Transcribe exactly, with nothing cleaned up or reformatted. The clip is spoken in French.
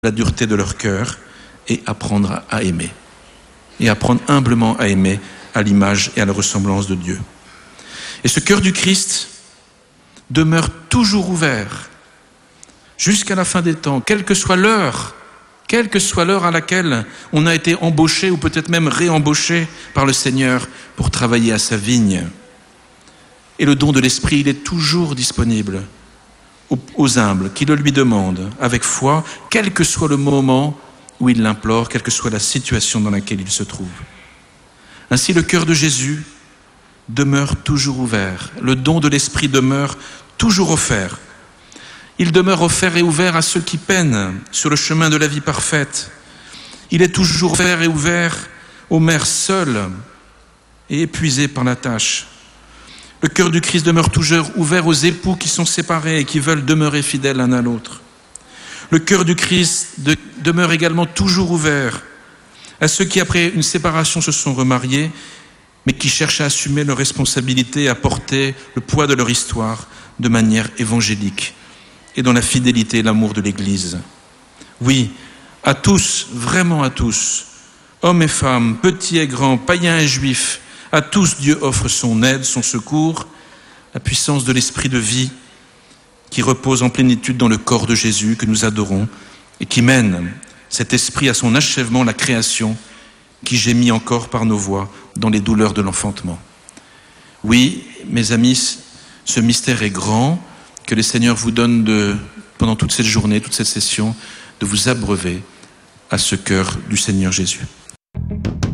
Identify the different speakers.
Speaker 1: la dureté de leur cœur et apprendre à aimer. Et apprendre humblement à aimer à l'image et à la ressemblance de Dieu. Et ce cœur du Christ demeure toujours ouvert jusqu'à la fin des temps, quelle que soit l'heure, quelle que soit l'heure à laquelle on a été embauché ou peut-être même réembauché par le Seigneur pour travailler à sa vigne. Et le don de l'Esprit, il est toujours disponible aux humbles qui le lui demandent avec foi, quel que soit le moment où il l'implore, quelle que soit la situation dans laquelle il se trouve. Ainsi, le cœur de Jésus demeure toujours ouvert. Le don de l'Esprit demeure toujours offert. Il demeure offert et ouvert à ceux qui peinent sur le chemin de la vie parfaite. Il est toujours offert et ouvert aux mères seules et épuisées par la tâche. Le cœur du Christ demeure toujours ouvert aux époux qui sont séparés et qui veulent demeurer fidèles l'un à l'autre. Le cœur du Christ de, demeure également toujours ouvert à ceux qui, après une séparation, se sont remariés, mais qui cherchent à assumer leurs responsabilités et à porter le poids de leur histoire de manière évangélique et dans la fidélité et l'amour de l'Église. Oui, à tous, vraiment à tous, hommes et femmes, petits et grands, païens et juifs, à tous, Dieu offre son aide, son secours, la puissance de l'esprit de vie qui repose en plénitude dans le corps de Jésus que nous adorons et qui mène cet esprit à son achèvement, la création, qui gémit encore par nos voix dans les douleurs de l'enfantement. Oui, mes amis, ce mystère est grand, que le Seigneur vous donne de, pendant toute cette journée, toute cette session, de vous abreuver à ce cœur du Seigneur Jésus.